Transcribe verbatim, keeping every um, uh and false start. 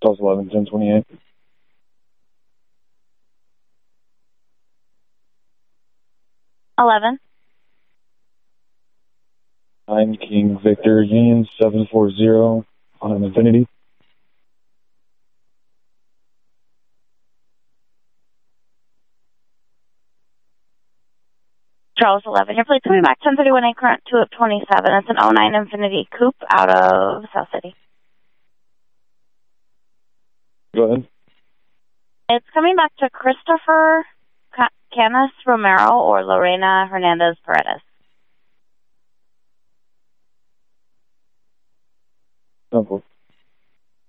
Charles eleven, ten twenty-eight. eleven. nine King Victor Union seven four zero on an Infinity. Charles eleven. Your plate's coming back ten thirty-one A current two of twenty-seven. It's an oh nine Infinity Coupe out of South City. Go ahead. It's coming back to Christopher Canas Romero or Lorena Hernandez Paredes. Simple.